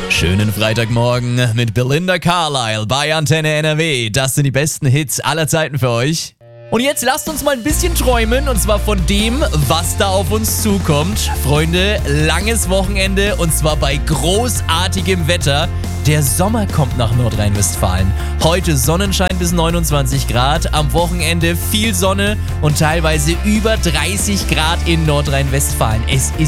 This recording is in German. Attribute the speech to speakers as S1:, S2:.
S1: Schönen Freitagmorgen mit Belinda Carlisle bei Antenne NRW. Das sind die besten Hits aller Zeiten für euch. Und jetzt lasst uns mal ein bisschen träumen, und zwar von dem, was da auf uns zukommt. Freunde, langes Wochenende und zwar bei großartigem Wetter. Der Sommer kommt nach Nordrhein-Westfalen. Heute Sonnenschein bis 29 Grad, am Wochenende viel Sonne und teilweise über 30 Grad in Nordrhein-Westfalen. Es ist